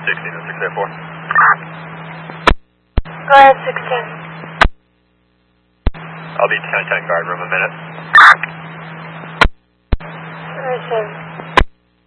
16 and 684. Go ahead, 16. I'll be 10-10 guard room a minute. Receive.